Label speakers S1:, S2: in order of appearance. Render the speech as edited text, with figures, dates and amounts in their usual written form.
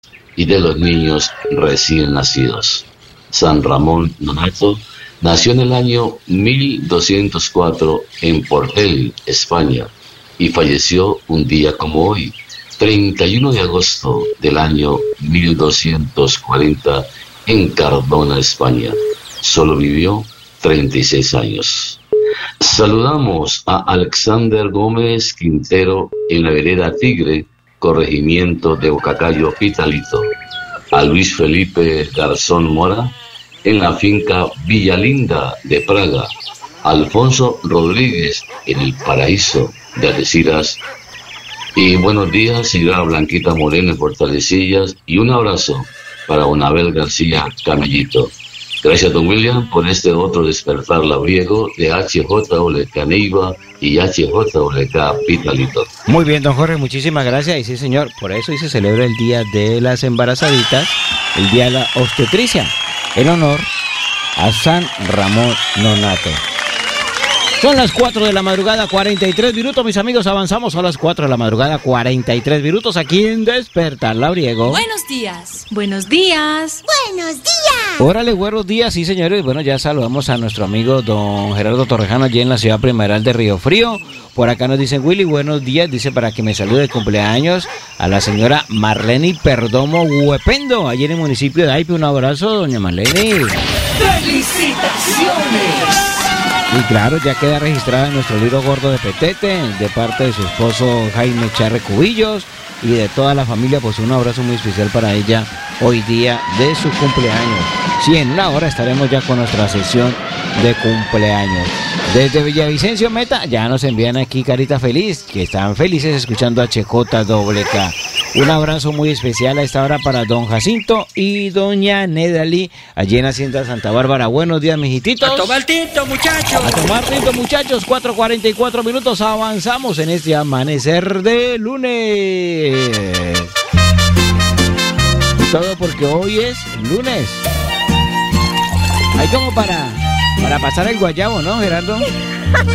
S1: y de los niños recién nacidos. San Ramón Nonato nació en el año 1204 en Portel, España, y falleció un día como hoy, 31 de agosto del año 1240, en Cardona, España. Solo vivió 36 años. Saludamos a Alexander Gómez Quintero en la vereda Tigre, corregimiento de Bocacayo, Pitalito. A Luis Felipe Garzón Mora en la finca Villalinda de Praga. A Alfonso Rodríguez en el Paraíso de Algeciras. Y buenos días, señora Blanquita Moreno en Fortalecillas. Y un abrazo para Onabel García Camellito. Gracias, don William, por este otro despertar labriego de HJWK Neiva y HJWK Pitalito.
S2: Muy bien, don Jorge, muchísimas gracias. Y sí, señor, por eso hoy se celebra el Día de las Embarazaditas, el Día de la Obstetricia, en honor a San Ramón Nonato. Son las 4 de la madrugada, 43 minutos, mis amigos, avanzamos a las 4 de la madrugada, 43 minutos, aquí en Despertar Labriego.
S3: Buenos días. Buenos días.
S4: Buenos días.
S2: Órale, buenos días, sí, señores. Bueno, ya saludamos a nuestro amigo don Gerardo Torrejano, allí en la ciudad primaveral de Río Frío. Por acá nos dicen, Willy, buenos días, dice para que me salude de cumpleaños a la señora Marleni Perdomo Huependo, allí en el municipio de Aipe. Un abrazo, doña Marleni.
S5: ¡Felicitaciones!
S2: Y claro, ya queda registrada en nuestro libro gordo de Petete, de parte de su esposo Jaime Charre Cubillos y de toda la familia. Pues un abrazo muy especial para ella hoy día de su cumpleaños. Sí, en una hora estaremos ya con nuestra sesión de cumpleaños. Desde Villavicencio Meta ya nos envían aquí carita feliz, que están felices escuchando a HJWK. Un abrazo muy especial a esta hora para don Jacinto y doña Nedali, allí en Hacienda Santa Bárbara. Buenos días, mijititos.
S5: A tomar tinto, muchachos.
S2: A tomar tinto, muchachos. 4:44 minutos. Avanzamos en este amanecer de lunes. Y todo porque hoy es lunes. Hay como para pasar el guayabo, ¿no, Gerardo?